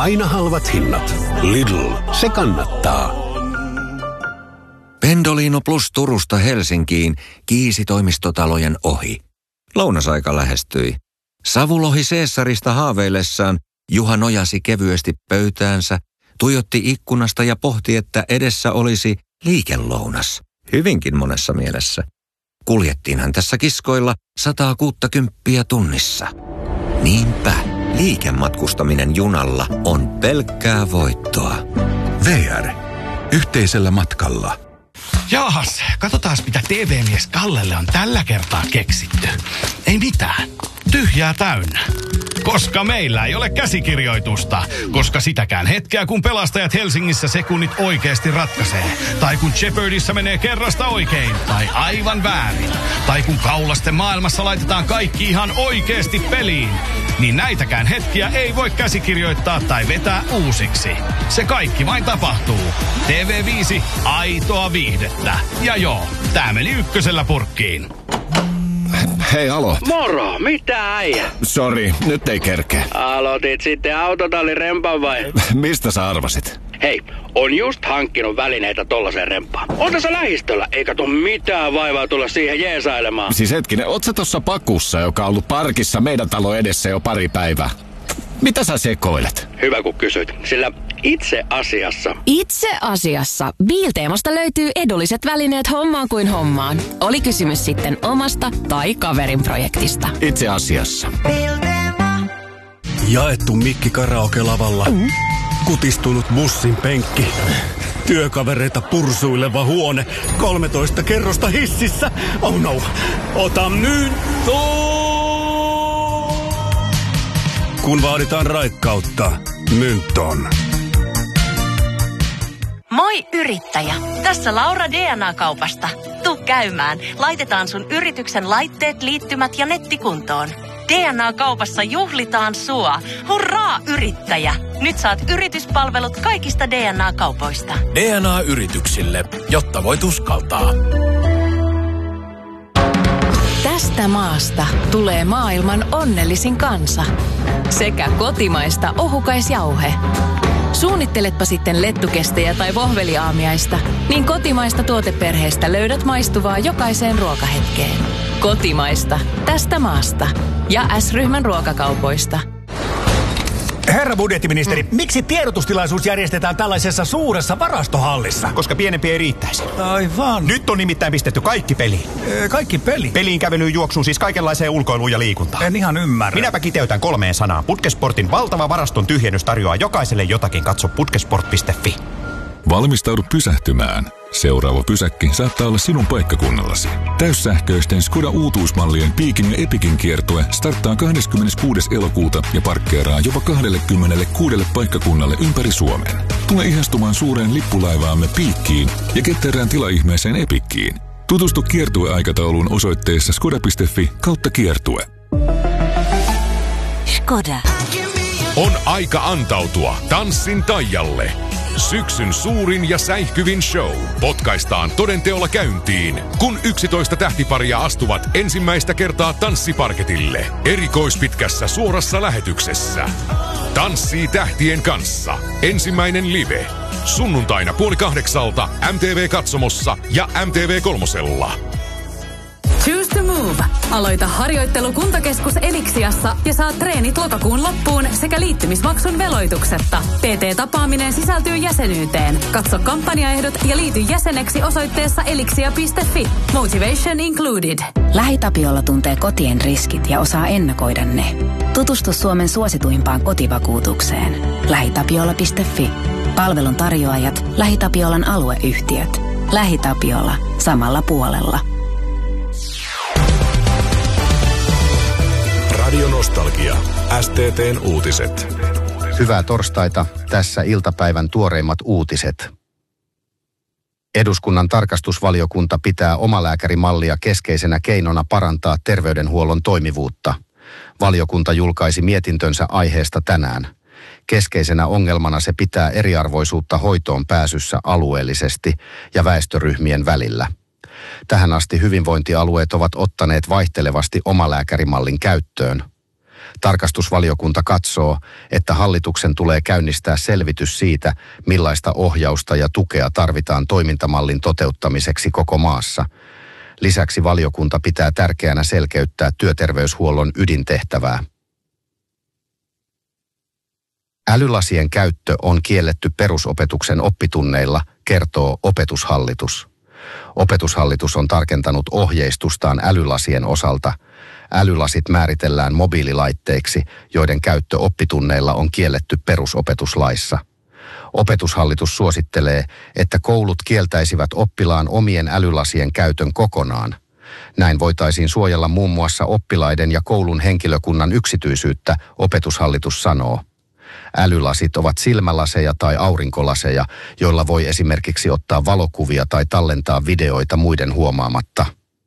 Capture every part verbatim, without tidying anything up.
aina halvat hinnat. Lidl, se kannattaa. Pendolino Plus Turusta Helsinkiin kiisi toimistotalojen ohi. Lounasaika lähestyi. Savulohi Caesarista haaveillessaan Juha nojasi kevyesti pöytäänsä, tuijotti ikkunasta ja pohti, että edessä olisi liikelounas. Hyvinkin monessa mielessä. Kuljettiinhan tässä kiskoilla sataa kuuttakymppiä tunnissa. Niinpä, liikematkustaminen junalla on pelkkää voittoa. V R. Yhteisellä matkalla. Jaahas, katsotaas mitä T V-mies Kallelle on tällä kertaa keksitty. Ei mitään. Tyhjää täynnä. Koska meillä ei ole käsikirjoitusta. Koska sitäkään hetkeä, kun pelastajat Helsingissä sekunnit oikeasti ratkaisee. Tai kun Jeopardyssä menee kerrasta oikein. Tai aivan väärin. Tai kun kaulasten maailmassa laitetaan kaikki ihan oikeasti peliin. Niin näitäkään hetkiä ei voi käsikirjoittaa tai vetää uusiksi. Se kaikki vain tapahtuu. T V viisi, aitoa viihdettä. Ja joo, tää meni ykkösellä purkkiin. Hei, alo. Moro, mitä äijä? Sori, nyt ei kerkeä. Aloitit sitten autotallin rempan vai? Mistä sä arvasit? Hei, on just hankkinut välineitä tollaseen rempaan. On tässä lähistöllä, eikä tuu mitään vaivaa tulla siihen jeesailemaan. Siis hetkinen, oot sä tossa pakussa, joka on ollut parkissa meidän talo edessä jo pari päivää? Mitä sä sekoilet? Hyvä kun kysyt, sillä itse asiassa... Itse asiassa Biilteemasta löytyy edulliset välineet hommaan kuin hommaan. Oli kysymys sitten omasta tai kaverin projektista. Itse asiassa. Jaettu mikki karaoke-lavalla. Mm. Kutistunut bussin penkki. Työkavereita pursuileva huone. kolmetoista kerrosta hississä. Oh no, ota nyt kun vaaditaan raikkautta, Mynton. Moi yrittäjä! Tässä Laura D N A-kaupasta. Tuu käymään. Laitetaan sun yrityksen laitteet, liittymät ja nettikuntoon. D N A-kaupassa juhlitaan sua. Hurraa yrittäjä! Nyt saat yrityspalvelut kaikista D N A-kaupoista. D N A-yrityksille, jotta voit uskaltaa. Tästä maasta tulee maailman onnellisin kansa. Sekä kotimaista ohukaisjauhe. Suunnitteletpa sitten lettukestejä tai vohveliaamiaista, niin kotimaista tuoteperheestä löydät maistuvaa jokaiseen ruokahetkeen. Kotimaista, tästä maasta. Ja S-ryhmän ruokakaupoista. Herra budjettiministeri, mm. miksi tiedotustilaisuus järjestetään tällaisessa suuressa varastohallissa? Koska pienempi ei riittäisi. Aivan. Nyt on nimittäin pistetty kaikki peliin. Ee, kaikki peli? Peliin, kävelyyn, juoksuun, siis kaikenlaiseen ulkoiluun ja liikuntaan. En ihan ymmärrä. Minäpä kiteytän kolmeen sanaan. Putkesportin valtava varaston tyhjennys tarjoaa jokaiselle jotakin. Katso putkesport piste fi. Valmistaudu pysähtymään. Seuraava pysäkki saattaa olla sinun paikkakunnallasi. Täyssähköisten Skoda uutuusmallien Piikin ja Epikin kiertue starttaa kahdeskymmeneskuudes elokuuta ja parkkeeraa jopa kaksikymmentäkuusi paikkakunnalle ympäri Suomen. Tule ihastumaan suureen lippulaivaamme Piikkiin ja ketterään tilaihmeeseen Epikkiin. Tutustu kiertueaikatauluun osoitteessa skoda piste fi kautta kiertue. Skoda. On aika antautua Tanssin taialle. Syksyn suurin ja säihkyvin show potkaistaan todenteolla käyntiin, kun yksitoista tähtiparia astuvat ensimmäistä kertaa tanssiparketille erikoispitkässä suorassa lähetyksessä. Tanssii tähtien kanssa. Ensimmäinen live. Sunnuntaina puoli kahdeksalta M T V-katsomossa ja M T V kolmosella. Choose to move. Aloita harjoittelu Kuntokeskus Elixiassa ja saat treenit lokakuun loppuun sekä liittymismaksun veloituksetta. P T-tapaaminen sisältyy jäsenyyteen. Katso kampanjaehdot ja liity jäseneksi osoitteessa elixia piste fi. Motivation included. LähiTapiola tuntee kotien riskit ja osaa ennakoida ne. Tutustu Suomen suosituimpaan kotivakuutukseen. lähitapiola piste fi. Palvelun tarjoajat, LähiTapiolan alueyhtiöt. LähiTapiola. Samalla puolella. Radio Nostalgia. S T T:n uutiset. Hyvää torstaita. Tässä iltapäivän tuoreimmat uutiset. Eduskunnan tarkastusvaliokunta pitää omalääkärimallia keskeisenä keinona parantaa terveydenhuollon toimivuutta. Valiokunta julkaisi mietintönsä aiheesta tänään. Keskeisenä ongelmana se pitää eriarvoisuutta hoitoon pääsyssä alueellisesti ja väestöryhmien välillä. Tähän asti hyvinvointialueet ovat ottaneet vaihtelevasti omalääkärimallin käyttöön. Tarkastusvaliokunta katsoo, että hallituksen tulee käynnistää selvitys siitä, millaista ohjausta ja tukea tarvitaan toimintamallin toteuttamiseksi koko maassa. Lisäksi valiokunta pitää tärkeänä selkeyttää työterveyshuollon ydintehtävää. Älylasien käyttö on kielletty perusopetuksen oppitunneilla, kertoo Opetushallitus. Opetushallitus on tarkentanut ohjeistustaan älylasien osalta. Älylasit määritellään mobiililaitteiksi, joiden käyttö oppitunneilla on kielletty perusopetuslaissa. Opetushallitus suosittelee, että koulut kieltäisivät oppilaan omien älylasien käytön kokonaan. Näin voitaisiin suojella muun muassa oppilaiden ja koulun henkilökunnan yksityisyyttä, Opetushallitus sanoo. Älylasit ovat silmälaseja tai aurinkolaseja, joilla voi esimerkiksi ottaa valokuvia tai tallentaa videoita muiden huomaamatta.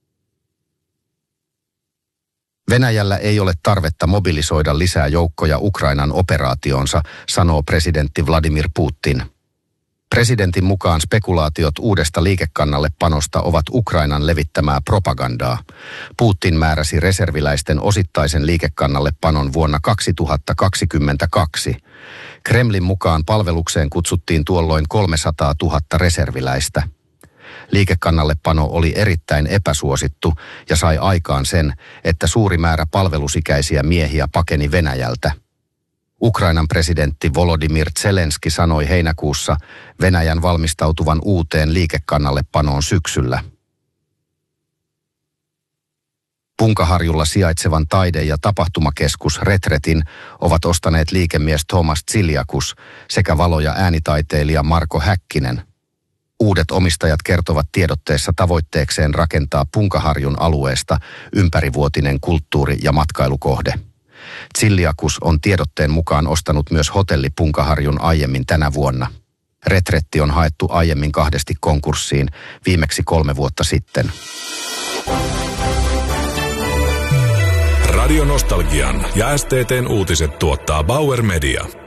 Venäjällä ei ole tarvetta mobilisoida lisää joukkoja Ukrainan operaatioonsa, sanoo presidentti Vladimir Putin. Presidentin mukaan spekulaatiot uudesta liikekannallepanosta ovat Ukrainan levittämää propagandaa. Putin määräsi reserviläisten osittaisen liikekannallepanon vuonna kaksituhattakaksikymmentäkaksi. Kremlin mukaan palvelukseen kutsuttiin tuolloin kolmesataatuhatta reserviläistä. Liikekannallepano oli erittäin epäsuosittu ja sai aikaan sen, että suuri määrä palvelusikäisiä miehiä pakeni Venäjältä. Ukrainan presidentti Volodymyr Zelenski sanoi heinäkuussa Venäjän valmistautuvan uuteen liikekannallepanoon syksyllä. Punkaharjulla sijaitsevan taide- ja tapahtumakeskus Retretin ovat ostaneet liikemies Thomas Tsiliakus sekä valo- ja äänitaiteilija Marko Häkkinen. Uudet omistajat kertovat tiedotteessa tavoitteekseen rakentaa Punkaharjun alueesta ympärivuotinen kulttuuri- ja matkailukohde. Tsiliakus on tiedotteen mukaan ostanut myös hotelli Punkaharjun aiemmin tänä vuonna. Retretti on haettu aiemmin kahdesti konkurssiin, viimeksi kolme vuotta sitten. Radio Nostalgian ja S T T:n uutiset tuottaa Bauer Media.